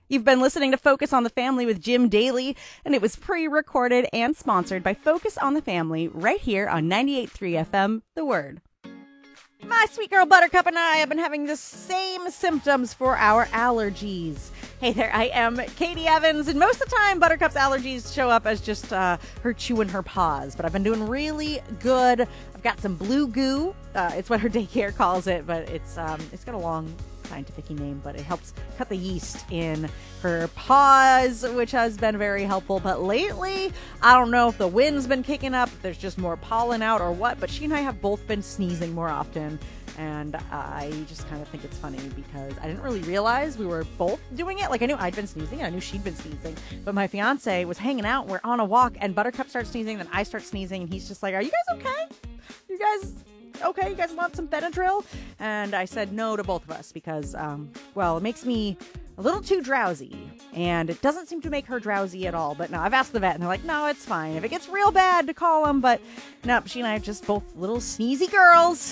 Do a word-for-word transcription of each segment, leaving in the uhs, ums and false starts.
You've been listening to Focus on the Family with Jim Daly, and it was pre-recorded and sponsored by Focus on the Family right here on ninety-eight point three F M, The Word. My sweet girl Buttercup and I have been having the same symptoms for our allergies. Hey there, I am Katie Evans, and most of the time Buttercup's allergies show up as just uh, her chewing her paws, but I've been doing really good. I've got some blue goo. Uh, it's what her daycare calls it, but it's um, it's got a long scientific name, but it helps cut the yeast in her paws, which has been very helpful. But lately, I don't know if the wind's been kicking up, if there's just more pollen out or what, but she and I have both been sneezing more often. And I just kind of think it's funny because I didn't really realize we were both doing it. Like, I knew I'd been sneezing, I knew she'd been sneezing, but my fiance was hanging out, we're on a walk, and Buttercup starts sneezing, then I start sneezing, and he's just like, are you guys okay? You guys okay? You guys want some Benadryl? And I said no to both of us because, um, well, it makes me a little too drowsy, and it doesn't seem to make her drowsy at all. But no, I've asked the vet, and they're like, no, it's fine. If it gets real bad, to call them. But no, she and I are just both little sneezy girls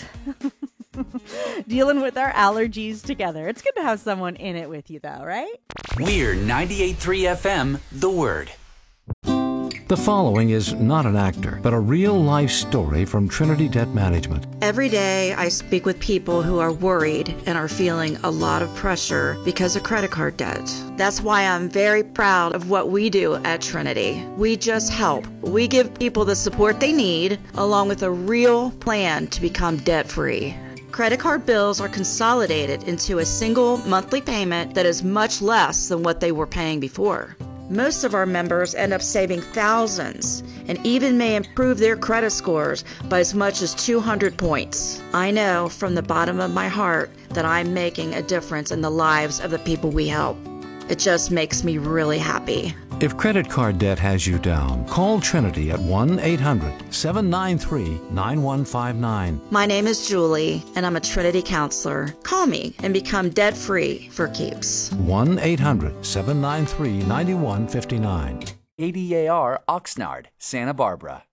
dealing with our allergies together. It's good to have someone in it with you, though, right? We're ninety-eight point three F M, The Word. The following is not an actor, but a real-life story from Trinity Debt Management. Every day I speak with people who are worried and are feeling a lot of pressure because of credit card debt. That's why I'm very proud of what we do at Trinity. We just help. We give people the support they need, along with a real plan to become debt-free. Credit card bills are consolidated into a single monthly payment that is much less than what they were paying before. Most of our members end up saving thousands and even may improve their credit scores by as much as two hundred points. I know from the bottom of my heart that I'm making a difference in the lives of the people we help. It just makes me really happy. If credit card debt has you down, call Trinity at one eight hundred seven nine three nine one five nine. My name is Julie, and I'm a Trinity counselor. Call me and become debt-free for keeps. one eight hundred seven nine three nine one five nine. A D A R Oxnard, Santa Barbara.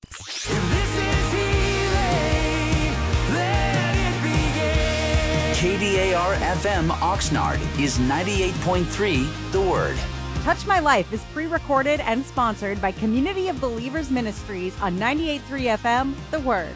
K D A R F M Oxnard is ninety-eight point three, The Word. Touch My Life is pre-recorded and sponsored by Community of Believers Ministries on ninety-eight point three F M, The Word.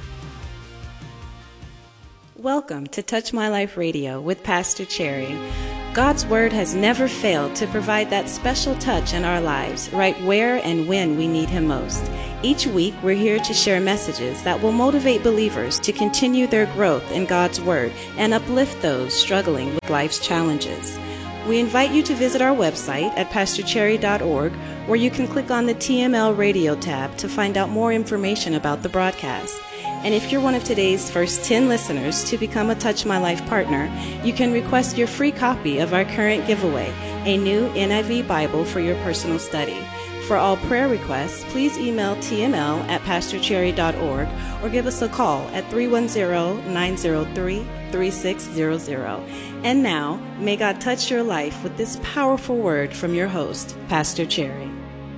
Welcome to Touch My Life Radio with Pastor Cherry. God's Word has never failed to provide that special touch in our lives, right where and when we need Him most. Each week, we're here to share messages that will motivate believers to continue their growth in God's Word and uplift those struggling with life's challenges. We invite you to visit our website at pastor cherry dot org, where you can click on the T M L Radio tab to find out more information about the broadcast. And if you're one of today's first ten listeners to become a Touch My Life partner, you can request your free copy of our current giveaway, a new N I V Bible for your personal study. For all prayer requests, please email T M L at pastor cherry dot org or give us a call at three one zero nine zero three three six zero zero. And now, may God touch your life with this powerful word from your host, Pastor Cherry.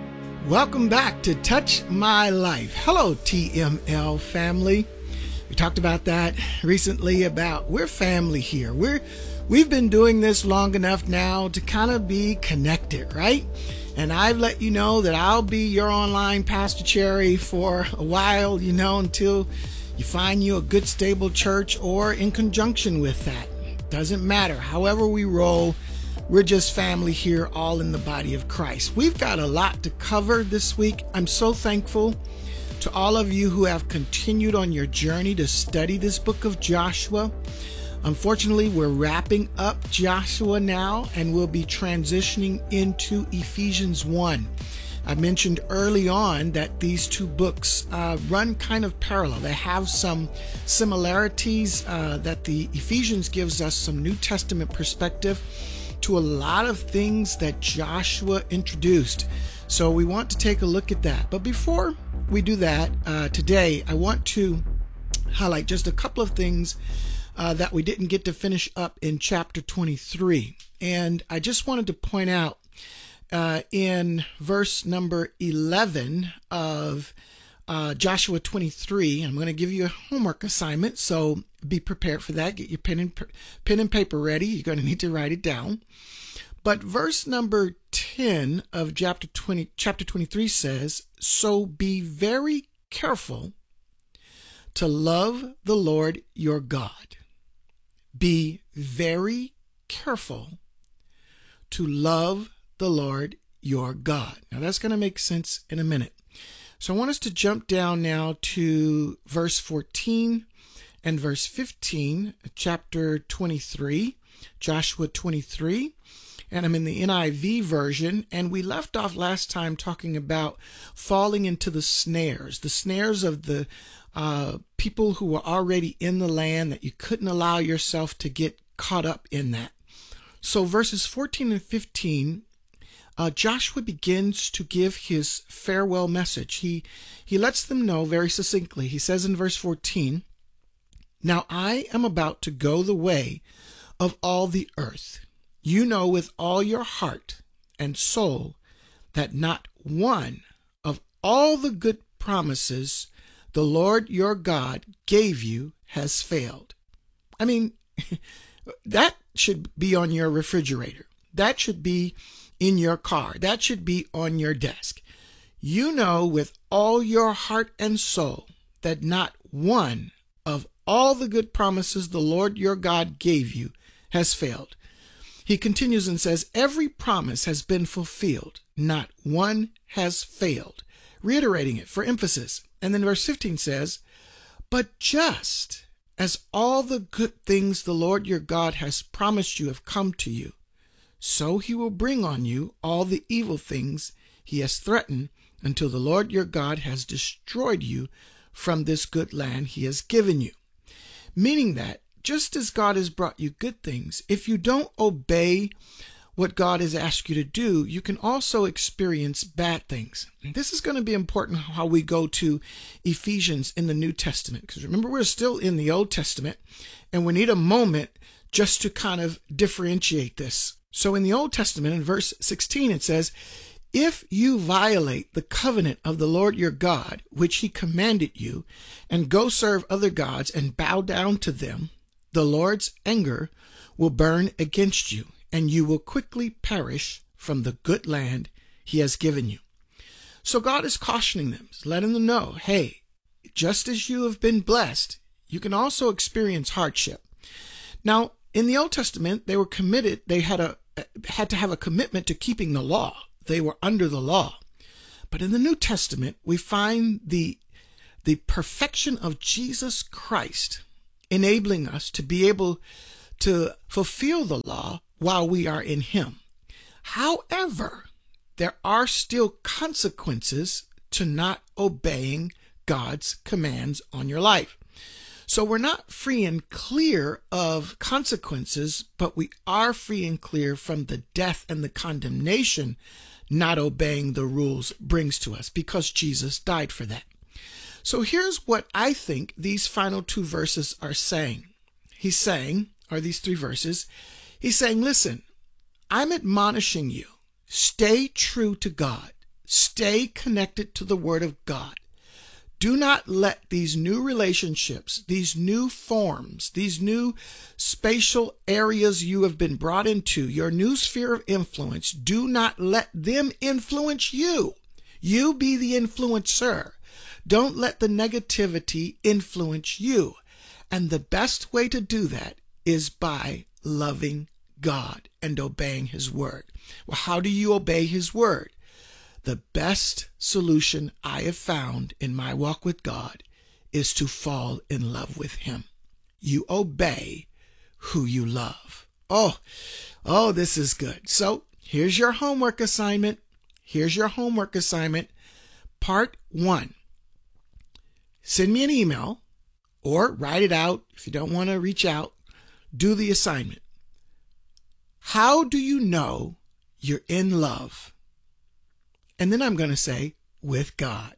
Welcome back to Touch My Life. Hello, T M L family. We talked about that recently about we're family here. We're, we've been doing this long enough now to kind of be connected, right? And I've let you know that I'll be your online Pastor Cherry for a while, you know, until you find you a good, stable church or in conjunction with that. Doesn't matter. However we roll, we're just family here, all in the body of Christ. We've got a lot to cover this week. I'm so thankful to all of you who have continued on your journey to study this book of Joshua. Unfortunately, we're wrapping up Joshua now, and we'll be transitioning into Ephesians one. I mentioned early on that these two books uh, run kind of parallel. They have some similarities, uh, that the Ephesians gives us some New Testament perspective to a lot of things that Joshua introduced. So we want to take a look at that. But before we do that, uh, today I want to highlight just a couple of things uh, that we didn't get to finish up in chapter twenty-three. And I just wanted to point out uh, in verse number eleven of uh, Joshua twenty-three, I'm going to give you a homework assignment, so be prepared for that. Get your pen and, pen and paper ready. You're going to need to write it down. But verse number ten of chapter twenty, chapter twenty-three says, "So be very careful to love the Lord your God." Be very careful to love the Lord your God. Now that's going to make sense in a minute. So I want us to jump down now to verse fourteen and verse fifteen, chapter twenty-three, Joshua twenty-three. And I'm in the N I V version, and we left off last time talking about falling into the snares, the snares of the uh, people who were already in the land, that you couldn't allow yourself to get caught up in that. So verses fourteen and fifteen, uh, Joshua begins to give his farewell message. He, he lets them know very succinctly. He says in verse fourteen, "Now I am about to go the way of all the earth. You know with all your heart and soul that not one of all the good promises the Lord your God gave you has failed." I mean, that should be on your refrigerator. That should be in your car. That should be on your desk. You know with all your heart and soul that not one of all the good promises the Lord your God gave you has failed. He continues and says, "Every promise has been fulfilled. Not one has failed." Reiterating it for emphasis. And then verse fifteen says, "But just as all the good things the Lord your God has promised you have come to you, so he will bring on you all the evil things he has threatened until the Lord your God has destroyed you from this good land he has given you." Meaning that just as God has brought you good things, if you don't obey what God has asked you to do, you can also experience bad things. And this is going to be important how we go to Ephesians in the New Testament, because remember, we're still in the Old Testament, and we need a moment just to kind of differentiate this. So in the Old Testament, in verse sixteen, it says, "If you violate the covenant of the Lord your God, which he commanded you, and go serve other gods and bow down to them, the Lord's anger will burn against you, and you will quickly perish from the good land he has given you." So God is cautioning them, letting them know, hey, just as you have been blessed, you can also experience hardship. Now, in the Old Testament, they were committed, they had a had to have a commitment to keeping the law. They were under the law. But in the New Testament, we find the, the perfection of Jesus Christ enabling us to be able to fulfill the law while we are in him. However, there are still consequences to not obeying God's commands on your life. So we're not free and clear of consequences, but we are free and clear from the death and the condemnation not obeying the rules brings to us, because Jesus died for that. So here's what I think these final two verses are saying. He's saying, or these three verses, he's saying, listen, I'm admonishing you. Stay true to God. Stay connected to the Word of God. Do not let these new relationships, these new forms, these new spatial areas you have been brought into, your new sphere of influence, do not let them influence you. You be the influencer. Don't let the negativity influence you. And the best way to do that is by loving God and obeying his word. Well, how do you obey his word? The best solution I have found in my walk with God is to fall in love with him. You obey who you love. Oh, oh, this is good. So here's your homework assignment. Here's your homework assignment. Part one. Send me an email or write it out if you don't want to reach out. Do the assignment. How do you know you're in love? And then I'm going to say, with God.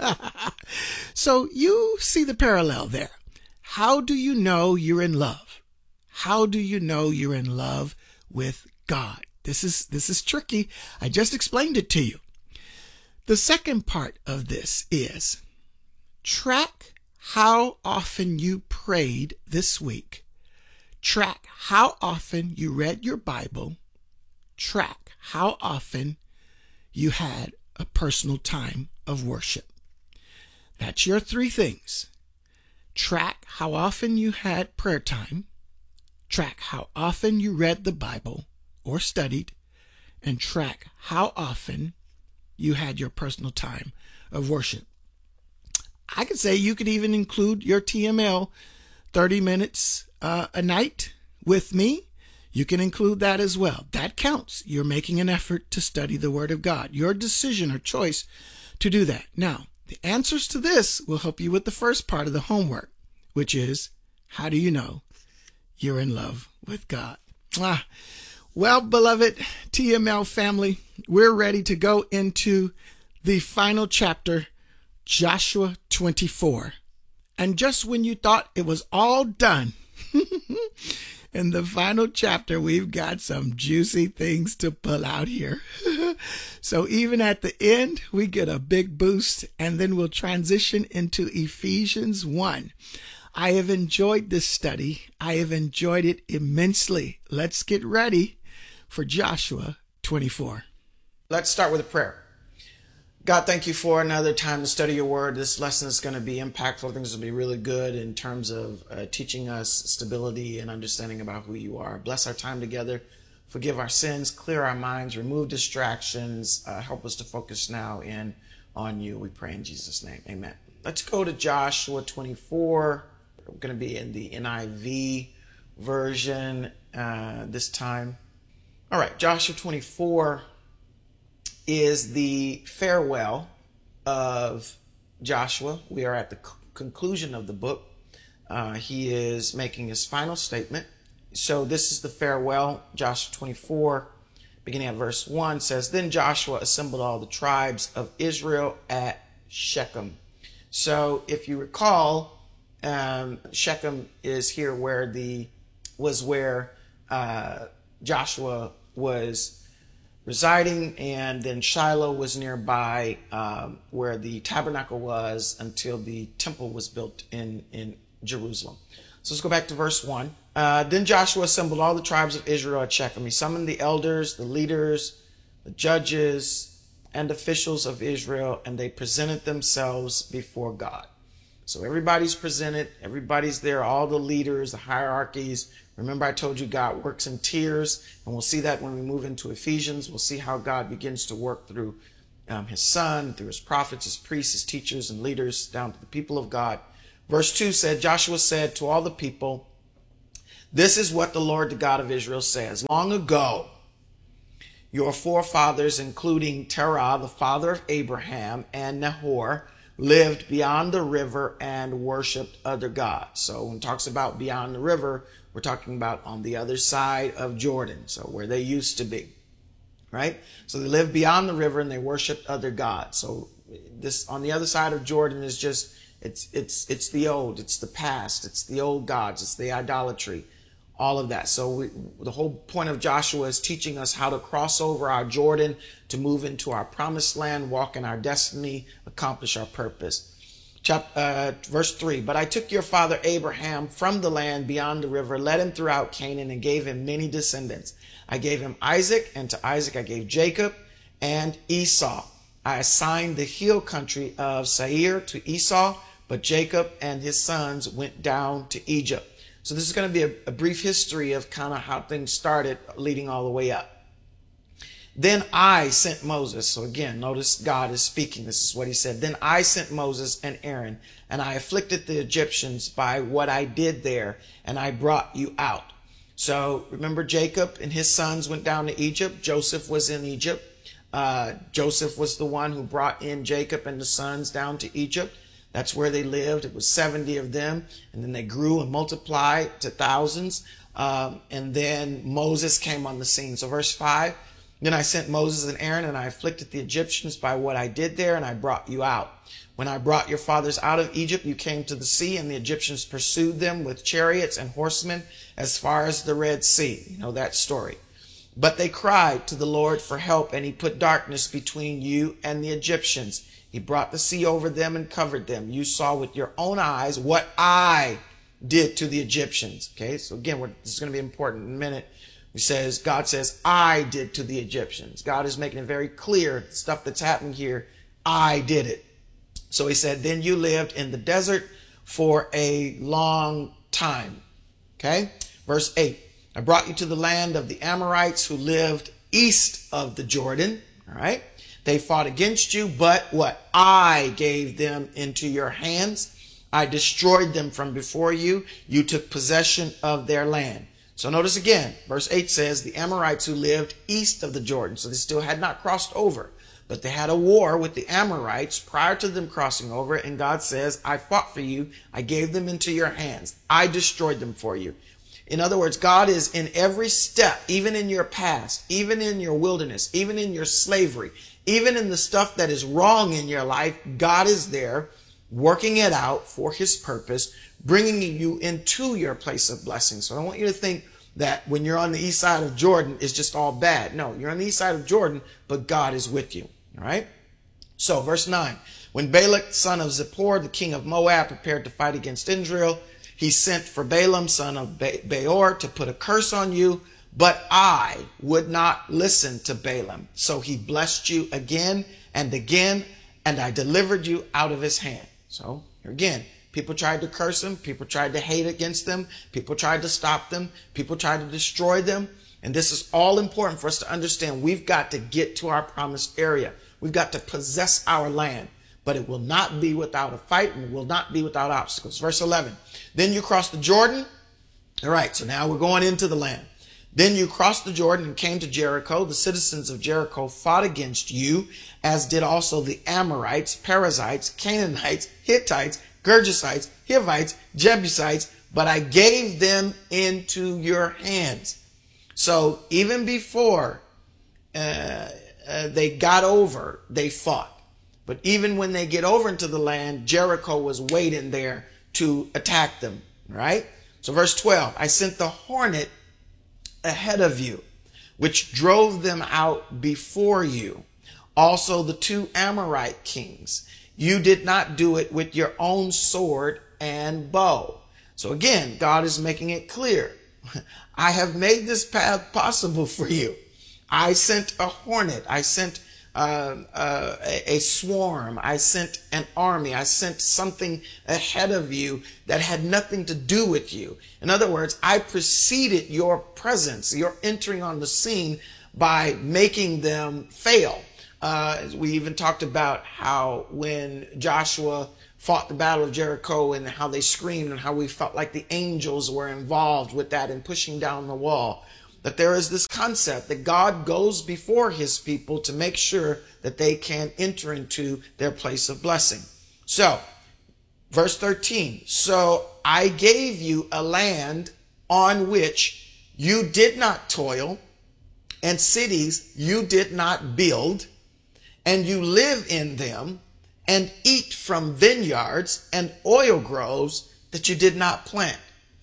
So you see the parallel there. How do you know you're in love? How do you know you're in love with God? This is, this is tricky. I just explained it to you. The second part of this is track how often you prayed this week. Track how often you read your Bible. track how often you had a personal time of worship. That's your three things. Track how often you had prayer time, track how often you read the Bible or studied, and track how often you had your personal time of worship. I could say you could even include your T M L thirty minutes uh, a night with me. You can include that as well. That counts. You're making an effort to study the Word of God. Your decision or choice to do that. Now, the answers to this will help you with the first part of the homework, which is, how do you know you're in love with God? Ah, well, beloved T M L family, we're ready to go into the final chapter, Joshua twenty-four. And just when you thought it was all done, in the final chapter, we've got some juicy things to pull out here. So even at the end, we get a big boost, and then we'll transition into Ephesians one. I have enjoyed this study. I have enjoyed it immensely. Let's get ready for Joshua twenty-four. Let's start with a prayer. God, thank you for another time to study your word. This lesson is going to be impactful. I think it's going to be really good in terms of uh, teaching us stability and understanding about who you are. Bless our time together. Forgive our sins, clear our minds, remove distractions. Uh, help us to focus now in on you. We pray in Jesus' name. Amen. Let's go to Joshua twenty-four. We're going to be in the N I V version uh, this time. All right, Joshua twenty-four is the farewell of Joshua. We are at the c- conclusion of the book. Uh, he is making his final statement. So this is the farewell. Joshua twenty-four, beginning at verse one, says, Then Joshua assembled all the tribes of Israel at Shechem. So if you recall, um, Shechem is here where the was where uh, Joshua was residing, and then Shiloh was nearby um, where the tabernacle was until the temple was built in, in Jerusalem. So let's go back to verse one. Uh, then Joshua assembled all the tribes of Israel at Shechem. He summoned the elders, the leaders, the judges, and officials of Israel, and they presented themselves before God. So everybody's presented, everybody's there, all the leaders, the hierarchies. Remember, I told you God works in tiers, and we'll see that when we move into Ephesians. We'll see how God begins to work through um, his son, through his prophets, his priests, his teachers, and leaders, down to the people of God. Verse two said, Joshua said to all the people, This is what the Lord, the God of Israel, says. Long ago, your forefathers, including Terah, the father of Abraham, and Nahor, lived beyond the river and worshipped other gods. So when it talks about beyond the river, we're talking about on the other side of Jordan, so where they used to be, right? So they lived beyond the river and they worshipped other gods. So this on the other side of Jordan is just, it's it's it's the old, it's the past, it's the old gods, it's the idolatry, all of that. So we, the whole point of Joshua is teaching us how to cross over our Jordan to move into our promised land, walk in our destiny, accomplish our purpose. Chapter, uh, verse three, But I took your father Abraham from the land beyond the river, led him throughout Canaan, and gave him many descendants. I gave him Isaac, and to Isaac I gave Jacob and Esau. I assigned the hill country of Seir to Esau, but Jacob and his sons went down to Egypt. So this is going to be a, a brief history of kind of how things started leading all the way up. Then I sent Moses. So again, notice God is speaking. This is what he said. Then I sent Moses and Aaron, and I afflicted the Egyptians by what I did there, and I brought you out. So remember, Jacob and his sons went down to Egypt. Joseph was in Egypt. Uh, Joseph was the one who brought in Jacob and the sons down to Egypt. That's where they lived. It was seventy of them. And then they grew and multiplied to thousands. Um, and then Moses came on the scene. So verse five, Then I sent Moses and Aaron, and I afflicted the Egyptians by what I did there, and I brought you out. When I brought your fathers out of Egypt, you came to the sea, and the Egyptians pursued them with chariots and horsemen as far as the Red Sea. You know that story. But they cried to the Lord for help, and he put darkness between you and the Egyptians. He brought the sea over them and covered them. You saw with your own eyes what I did to the Egyptians. Okay, so again, we're, this is going to be important in a minute. He says, God says, I did to the Egyptians. God is making it very clear, the stuff that's happening here, I did it. So he said, then you lived in the desert for a long time. Okay? Verse eight, I brought you to the land of the Amorites who lived east of the Jordan. All right? They fought against you, but what? I gave them into your hands. I destroyed them from before you. You took possession of their land. So notice again, verse eight says the Amorites who lived east of the Jordan. So they still had not crossed over, but they had a war with the Amorites prior to them crossing over. And God says, I fought for you. I gave them into your hands. I destroyed them for you. In other words, God is in every step, even in your past, even in your wilderness, even in your slavery, even in the stuff that is wrong in your life. God is there working it out for his purpose, bringing you into your place of blessing. So I don't want you to think that when you're on the east side of Jordan, it's just all bad. No, you're on the east side of Jordan, but God is with you. All right. So verse nine, when Balak, son of Zippor, the king of Moab, prepared to fight against Israel, he sent for Balaam, son of Beor, to put a curse on you, but I would not listen to Balaam. So he blessed you again and again, and I delivered you out of his hand. So here again, people tried to curse him. People tried to hate against them. People tried to stop them. People tried to destroy them. And this is all important for us to understand. We've got to get to our promised area. We've got to possess our land. But it will not be without a fight, and it will not be without obstacles. Verse eleven. Then you crossed the Jordan. All right, so now we're going into the land. Then you crossed the Jordan and came to Jericho. The citizens of Jericho fought against you, as did also the Amorites, Perizzites, Canaanites, Hittites, Gergesites, Hivites, Jebusites, but I gave them into your hands. So even before uh, uh, they got over, they fought. But even when they get over into the land, Jericho was waiting there to attack them, right? So verse twelve, I sent the hornet ahead of you, which drove them out before you. Also the two Amorite kings. You did not do it with your own sword and bow. So again, God is making it clear. I have made this path possible for you. I sent a hornet. I sent uh, uh, a, a swarm. I sent an army. I sent something ahead of you that had nothing to do with you. In other words, I preceded your presence, your entering on the scene, by making them fail. Uh, we even talked about how when Joshua fought the battle of Jericho and how they screamed and how we felt like the angels were involved with that and pushing down the wall. That there is this concept that God goes before his people to make sure that they can enter into their place of blessing. So, verse thirteen, so I gave you a land on which you did not toil, and cities you did not build, and you live in them and eat from vineyards and oil groves that you did not plant.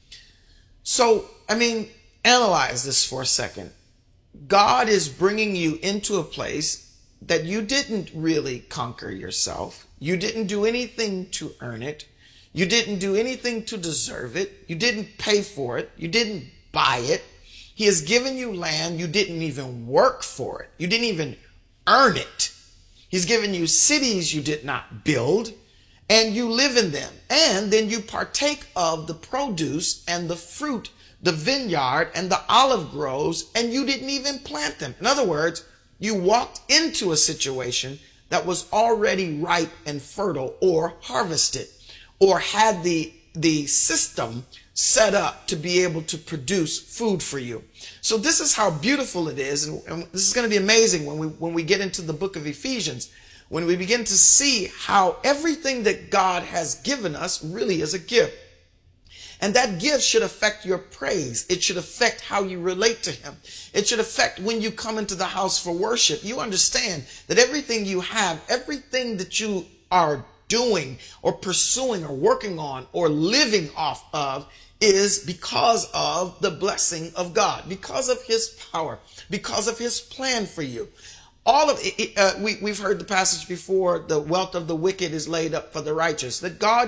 So, I mean, analyze this for a second. God is bringing you into a place that you didn't really conquer yourself. You didn't do anything to earn it. You didn't do anything to deserve it. You didn't pay for it. You didn't buy it. He has given you land. You didn't even work for it. You didn't even earn it. He's given you cities you did not build, and you live in them. And then you partake of the produce and the fruit, the vineyard and the olive groves, and you didn't even plant them. In other words, you walked into a situation that was already ripe and fertile, or harvested, or had the, the system set up to be able to produce food for you. So this is how beautiful it is. And, and this is going to be amazing when we, when we get into the book of Ephesians, when we begin to see how everything that God has given us really is a gift. And that gift should affect your praise. It should affect how you relate to him. It should affect when you come into the house for worship. You understand that everything you have, everything that you are doing or pursuing or working on or living off of is because of the blessing of God, because of his power, because of his plan for you. All of it, uh, we, we've heard the passage before, the wealth of the wicked is laid up for the righteous, that God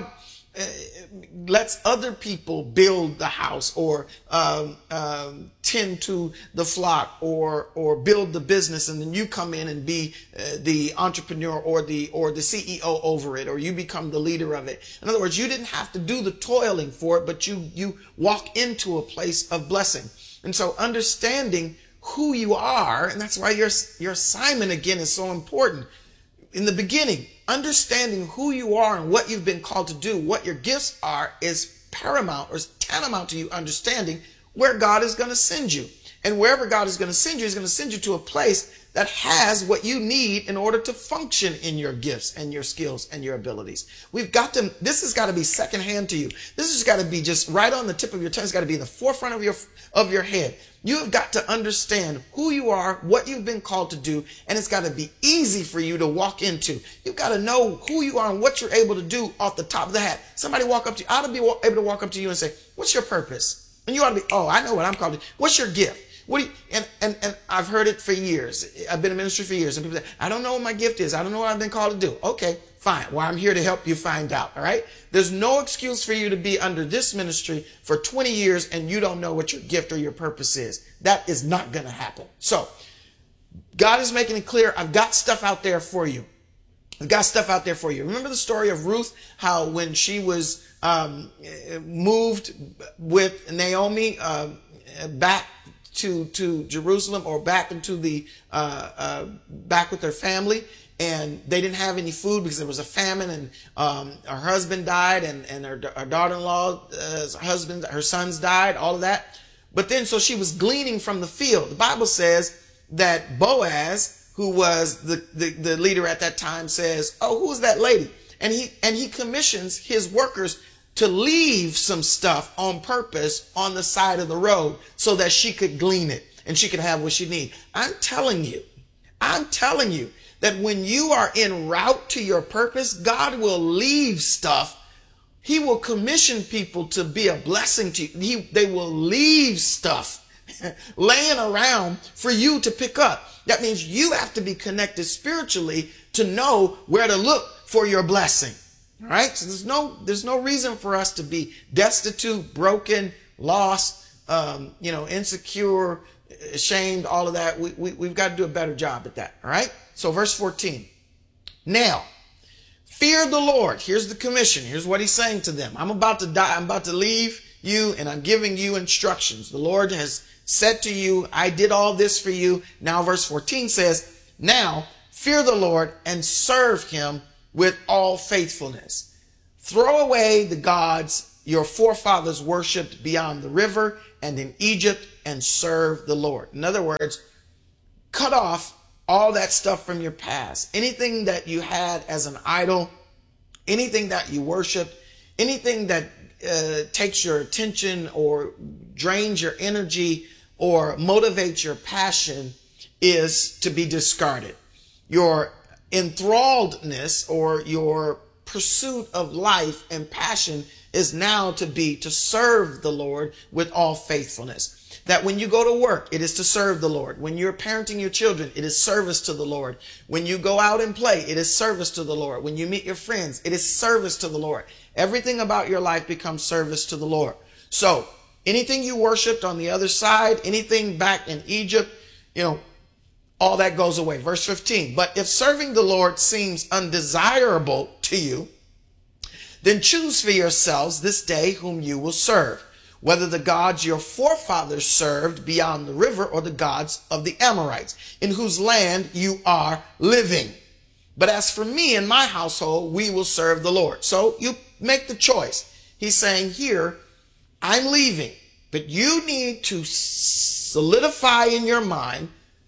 uh, lets other people build the house or um, um, tend to the flock or or build the business, and then you come in and be uh, the entrepreneur or the or the C E O over it, or you become the leader of it. In other words, you didn't have to do the toiling for it, but you you walk into a place of blessing. And so understanding who you are, and that's why your your assignment again is so important. In the beginning, understanding who you are and what you've been called to do, what your gifts are, is paramount or is tantamount to you understanding where God is going to send you. And wherever God is going to send you, He's going to send you to a place that has what you need in order to function in your gifts and your skills and your abilities. We've got to, this has got to be secondhand to you. This has got to be just right on the tip of your tongue. It's got to be in the forefront of your, of your head. You have got to understand who you are, what you've been called to do, and it's got to be easy for you to walk into. You've got to know who you are and what you're able to do off the top of the hat. Somebody walk up to you, I ought to be able to walk up to you and say, what's your purpose? And you ought to be, oh, I know what I'm called to do. What's your gift? What do you, and, and, and I've heard it for years. I've been in ministry for years, and people say, I don't know what my gift is. I don't know what I've been called to do. Okay, fine. Well, I'm here to help you find out. All right. There's no excuse for you to be under this ministry for twenty years and you don't know what your gift or your purpose is. That is not going to happen. So God is making it clear. I've got stuff out there for you. I've got stuff out there for you. Remember the story of Ruth, how when she was um, moved with Naomi uh, back to to Jerusalem, or back into the uh, uh, back with their family, and they didn't have any food because there was a famine, and um, her husband died, and and her, her daughter-in-law, uh, her husband, her sons died, all of that. But then, so she was gleaning from the field. The Bible says that Boaz, who was the, the the leader at that time, says, "Oh, who is that lady?" And he and he commissions his workers to leave some stuff on purpose on the side of the road so that she could glean it and she could have what she needs. I'm telling you, I'm telling you that when you are en route to your purpose, God will leave stuff. He will commission people to be a blessing to you. He, they will leave stuff laying around for you to pick up. That means you have to be connected spiritually to know where to look for your blessing. All right. So there's no, there's no reason for us to be destitute, broken, lost, um, you know, insecure, ashamed, all of that. We, we, we've got to do a better job at that. All right. So verse fourteen, now fear the Lord. Here's the commission. Here's what he's saying to them. I'm about to die. I'm about to leave you, and I'm giving you instructions. The Lord has said to you, I did all this for you. Now verse fourteen says, now fear the Lord and serve him with all faithfulness. Throw away the gods your forefathers worshipped beyond the river and in Egypt, and serve the Lord. In other words, cut off all that stuff from your past. Anything that you had as an idol, anything that you worshiped, anything that uh, takes your attention or drains your energy or motivates your passion is to be discarded. Your enthralledness or your pursuit of life and passion is now to be to serve the Lord with all faithfulness. That when you go to work, it is to serve the Lord. When you're parenting your children, it is service to the Lord. When you go out and play, it is service to the Lord. When you meet your friends, it is service to the Lord. Everything about your life becomes service to the Lord. So anything you worshiped on the other side, anything back in Egypt, you know, all that goes away. Verse fifteen, but if serving the Lord seems undesirable to you, then choose for yourselves this day whom you will serve, whether the gods your forefathers served beyond the river or the gods of the Amorites, in whose land you are living. But as for me and my household, we will serve the Lord. So you make the choice. He's saying here, I'm leaving, but you need to solidify in your mind,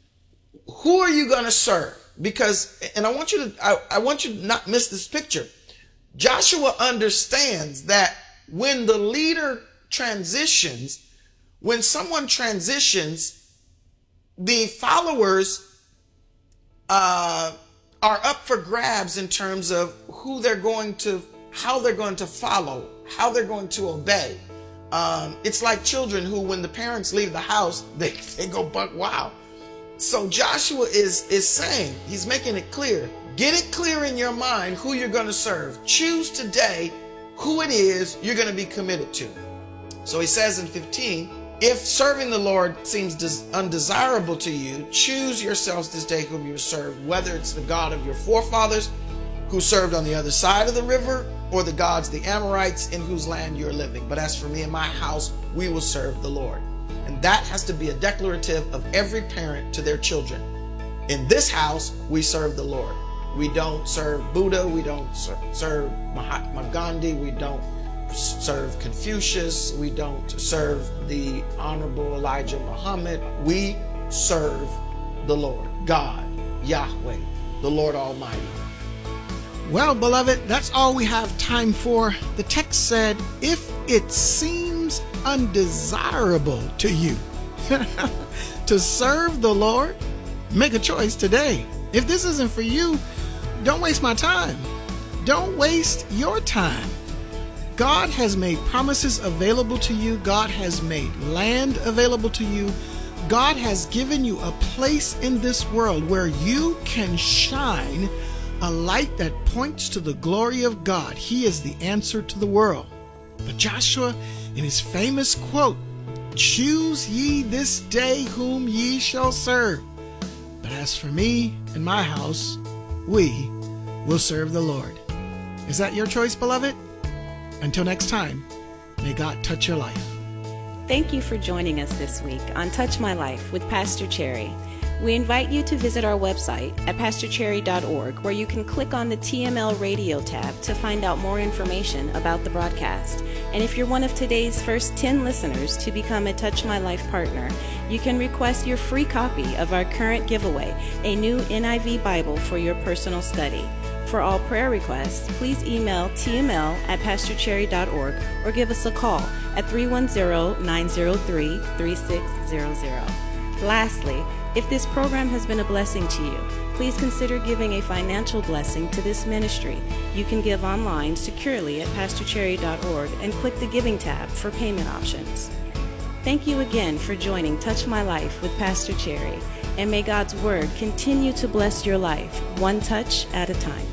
who are you going to serve? Because, and I want you to, I, I want you to not miss this picture. Joshua understands that when the leader transitions, when someone transitions, the followers uh, are up for grabs in terms of who they're going to, how they're going to follow, how they're going to obey. Um, it's like children who, when the parents leave the house, they, they go buck wild. So Joshua is, is saying, he's making it clear, get it clear in your mind who you're going to serve. Choose today who it is you're going to be committed to. So he says in fifteen, if serving the Lord seems des- undesirable to you, choose yourselves this day whom you serve, whether it's the God of your forefathers who served on the other side of the river, or the gods, the Amorites, in whose land you're living. But as for me and my house, we will serve the Lord. And that has to be a declarative of every parent to their children. In this house, we serve the Lord. We don't serve Buddha. We don't serve Mahatma Gandhi. We don't serve Confucius. We don't serve the Honorable Elijah Muhammad. We serve the Lord, God, Yahweh, the Lord Almighty. Well, beloved, that's all we have time for. The text said, if it seems undesirable to you to serve the Lord, make a choice today. If this isn't for you, don't waste my time. Don't waste your time. God has made promises available to you. God has made land available to you. God has given you a place in this world where you can shine a light that points to the glory of God. He is the answer to the world. But Joshua, in his famous quote, choose ye this day whom ye shall serve. But as for me and my house, we will serve the Lord. Is that your choice, beloved? Until next time, may God touch your life. Thank you for joining us this week on Touch My Life with Pastor Cherry. We invite you to visit our website at pastor cherry dot org, where you can click on the T M L Radio tab to find out more information about the broadcast. And if you're one of today's first ten listeners to become a Touch My Life partner, you can request your free copy of our current giveaway, a new N I V Bible for your personal study. For all prayer requests, please email T M L at pastor cherry dot org or give us a call at three one zero, nine zero three, three six zero zero. Lastly, if this program has been a blessing to you, please consider giving a financial blessing to this ministry. You can give online securely at pastor cherry dot org and click the Giving tab for payment options. Thank you again for joining Touch My Life with Pastor Cherry, and may God's Word continue to bless your life, one touch at a time.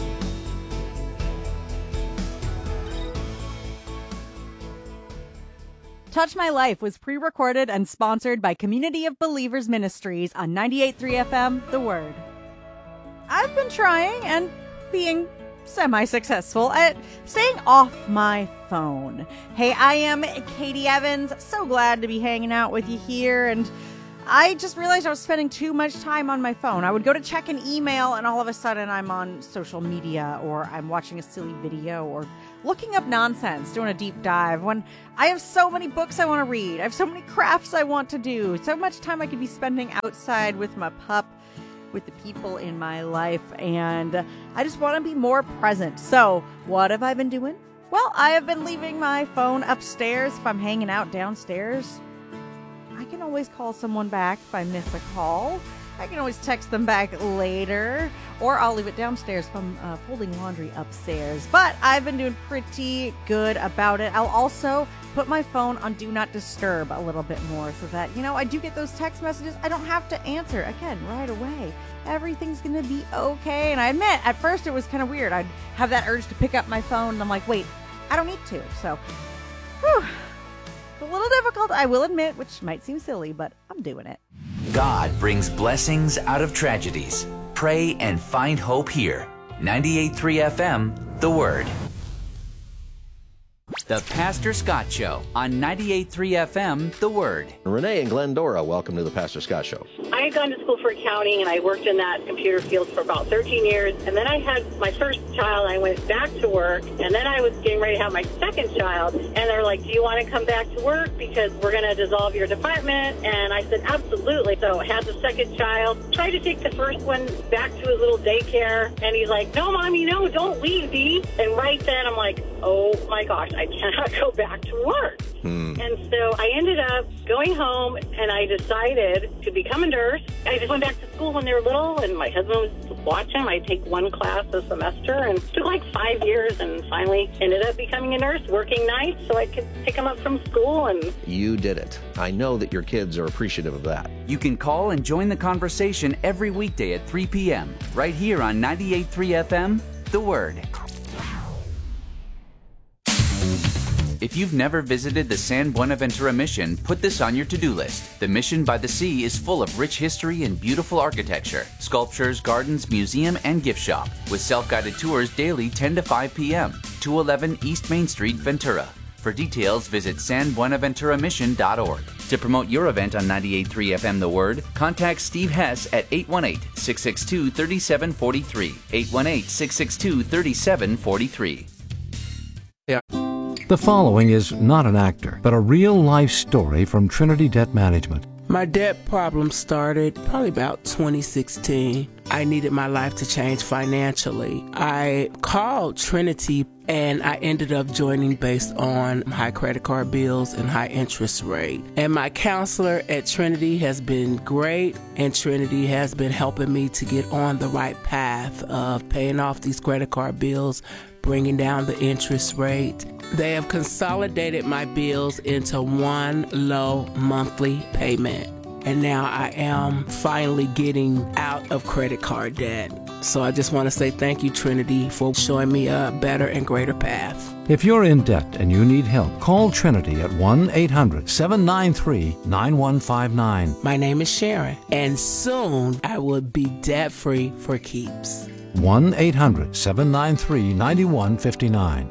Touch My Life was pre-recorded and sponsored by Community of Believers Ministries on ninety-eight point three F M, The Word. I've been trying and being semi-successful at staying off my phone. Hey, I am Katie Evans. So glad to be hanging out with you here, and I just realized I was spending too much time on my phone. I would go to check an email, and all of a sudden I'm on social media, or I'm watching a silly video, or looking up nonsense, doing a deep dive, when I have so many books I want to read. I have so many crafts I want to do. So much time I could be spending outside with my pup, with the people in my life, and I just want to be more present. So what have I been doing? Well, I have been leaving my phone upstairs if I'm hanging out downstairs. I can always call someone back if I miss a call. I can always text them back later, or I'll leave it downstairs if I'm uh, folding laundry upstairs. But I've been doing pretty good about it. I'll also put my phone on Do Not Disturb a little bit more so that, you know, I do get those text messages. I don't have to answer, again, right away. Everything's going to be okay. And I admit, at first it was kind of weird. I'd have that urge to pick up my phone, and I'm like, wait, I don't need to. So, whew. It's a little difficult, I will admit, which might seem silly, but I'm doing it. God brings blessings out of tragedies. Pray and find hope here. ninety-eight point three F M, The Word. The Pastor Scott Show on ninety-eight point three F M, The Word. Renee and Glendora, welcome to the Pastor Scott Show. I had gone to school for accounting, and I worked in that computer field for about thirteen years. And then I had my first child. I went back to work, and then I was getting ready to have my second child. And they're like, do you want to come back to work because we're going to dissolve your department? And I said, absolutely. So I had the second child, tried to take the first one back to his little daycare. And he's like, no, Mommy, no, don't leave, Dee. And right then I'm like, oh, my gosh, I cannot go back to work. Hmm. And so I ended up going home, and I decided to become a nurse. I just went back to school when they were little, and my husband was watching. I take one class a semester, and it took like five years, and finally ended up becoming a nurse, working nights so I could pick them up from school. And you did it. I know that your kids are appreciative of that. You can call and join the conversation every weekday at three p.m. right here on ninety-eight point three F M, The Word. If you've never visited the San Buenaventura Mission, put this on your to-do list. The Mission by the Sea is full of rich history and beautiful architecture, sculptures, gardens, museum, and gift shop, with self-guided tours daily ten to five p.m. two eleven East Main Street, Ventura. For details, visit san buenaventura mission dot org. To promote your event on ninety-eight point three F M The Word, contact Steve Hess at eight one eight, six six two, three seven four three, eight one eight, six six two, three seven four three. Yeah. The following is not an actor, but a real-life story from Trinity Debt Management. My debt problem started probably about twenty sixteen. I needed my life to change financially. I called Trinity and I ended up joining based on high credit card bills and high interest rate. And my counselor at Trinity has been great, and Trinity has been helping me to get on the right path of paying off these credit card bills, bringing down the interest rate. They have consolidated my bills into one low monthly payment. And now I am finally getting out of credit card debt. So I just want to say thank you, Trinity, for showing me a better and greater path. If you're in debt and you need help, call Trinity at one eight hundred, seven nine three, nine one five nine. My name is Sharon, and soon I will be debt-free for keeps. one eight hundred, seven nine three, nine one five nine.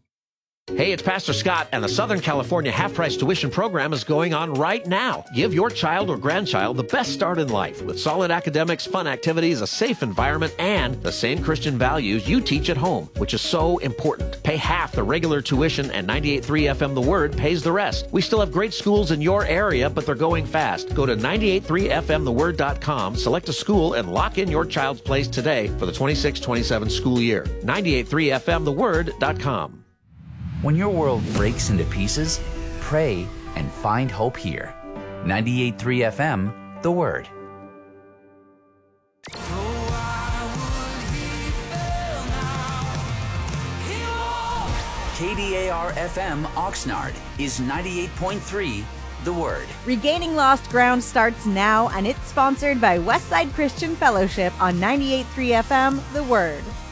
Hey, it's Pastor Scott, and the Southern California half-price tuition program is going on right now. Give your child or grandchild the best start in life with solid academics, fun activities, a safe environment, and the same Christian values you teach at home, which is so important. Pay half the regular tuition, and ninety-eight point three F M The Word pays the rest. We still have great schools in your area, but they're going fast. Go to ninety-eight point three F M the word dot com, select a school, and lock in your child's place today for the twenty-six twenty-seven school year. ninety-eight point three F M the word dot com. When your world breaks into pieces, pray and find hope here. ninety-eight point three F M, The Word. K D A R F M Oxnard is ninety-eight point three, The Word. Regaining Lost Ground starts now, and it's sponsored by Westside Christian Fellowship on ninety-eight point three F M, The Word.